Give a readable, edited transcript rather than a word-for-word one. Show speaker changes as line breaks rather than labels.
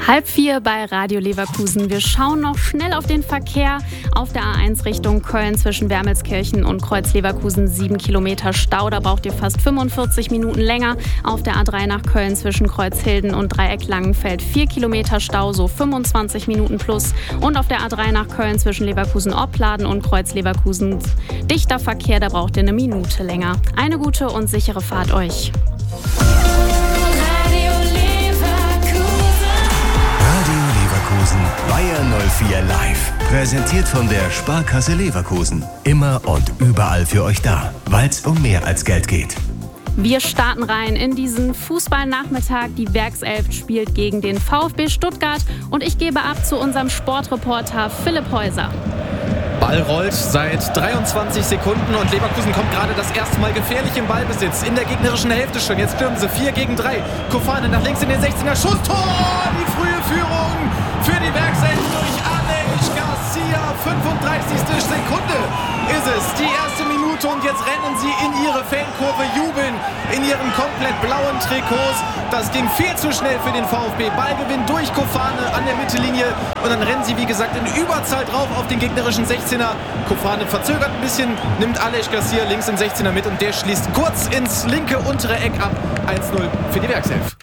3:30 bei Radio Leverkusen. Wir schauen noch schnell auf den Verkehr. Auf der A1 Richtung Köln zwischen Wermelskirchen und Kreuz Leverkusen 7 Kilometer Stau. Da braucht ihr fast 45 Minuten länger. Auf der A3 nach Köln zwischen Kreuzhilden und Dreieck Langenfeld 4 Kilometer Stau, so 25 Minuten plus. Und auf der A3 nach Köln zwischen Leverkusen-Opladen und Kreuz Leverkusen dichter Verkehr. Da braucht ihr eine Minute länger. Eine gute und sichere Fahrt euch.
Bayern 04 live. Präsentiert von der Sparkasse Leverkusen. Immer und überall für euch da, weil es um mehr als Geld geht.
Wir starten rein in diesen Fußballnachmittag. Die Werkself spielt gegen den VfB Stuttgart. Und ich gebe ab zu unserem Sportreporter Philipp Häuser.
Ball rollt seit 23 Sekunden und Leverkusen kommt gerade das erste Mal gefährlich im Ballbesitz. In der gegnerischen Hälfte schon. Jetzt stürmen sie 4-3. Kofane nach links in den 16er. Schuss, Tor! Die frühe Führung für die Werkself durch Aleix Garcia. 35. Sekunde ist es. Die erste Minute und jetzt rennen sie in ihre Fankurve, jubeln in ihren komplett blauen Trikots. Das ging viel zu schnell für den VfB. Ballgewinn durch Kofane an der Mittellinie und dann rennen sie, wie gesagt, in Überzahl drauf auf den gegnerischen 16er. Kofane verzögert ein bisschen, nimmt Aleix Garcia links im 16er mit und der schließt kurz ins linke untere Eck ab. 1-0 für die Werkself.